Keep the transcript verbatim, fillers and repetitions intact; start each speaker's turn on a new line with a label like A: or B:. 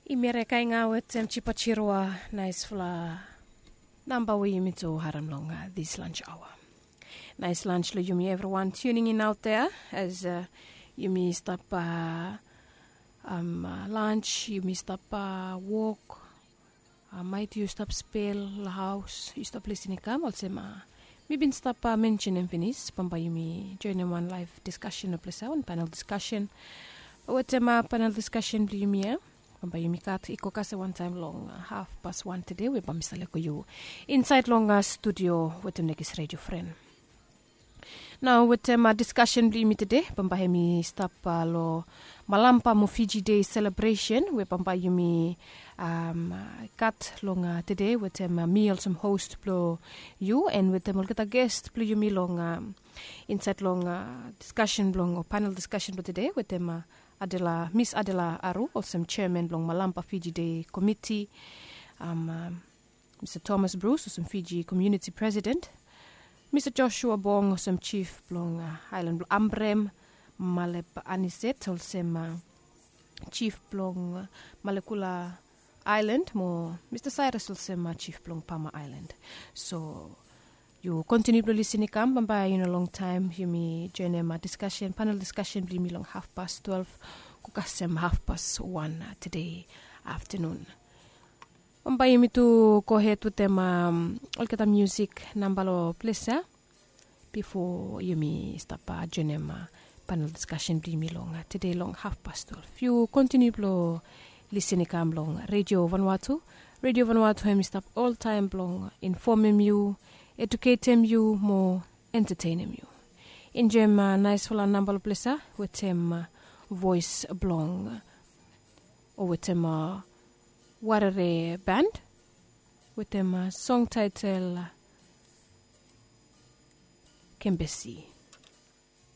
A: Imereka inga wetem chipachirwa nice fla number we yumi to haramlonga this lunch hour. Nice lunch lo yumi everyone tuning in out there as uh, yumi stop uh, um uh, lunch, yumi stop uh, walk, uh, might you stop spell the house, you stop listening come also ma maybe stop uh, mention and finish pamba yumi join in one live discussion of place one panel discussion. What uh, panel discussion do you mean? Pamba yumi kat iko kase one time long uh, half past one today we pamisale ko you inside longa studio with the next radio friend. Now with my um, discussion do you today pamba yumi stop uh, lo malampa mo Fiji Day celebration we pamba yumi um kat longa today with um, a meal some host blo you and with them get a guest blo yumi long um, inside long uh, discussion long or panel discussion blo today with them uh, Adela, Miss Adela Aru, also chairman long Malampa Fiji Day Committee, um, um, Mister Thomas Bruce, some Fiji Community President, Mister Joshua Bong, some chief long uh, Island Ambrem, Malep Aniset, also uh, chief long uh, Malekula Island, more Mister Cyrus, also uh, chief long Palmer Island. So you continue to listen to come by in a long time. You may join them a discussion, panel discussion, bring me long half past twelve, kukasem half past one uh, today afternoon. By you to go ahead with them um all get the music nambalo pleasure before you may stop uh, join them uh, panel discussion bring me long uh, today long half past twelve. You continue to listen to come long Radio Vanuatu. Radio Vanuatu him stop all time long informing you, educating you, more entertaining you. In gem uh, nice full number plesa with him uh, voice blong or with him uh, Warare band with him uh, song title uh, Kembesi.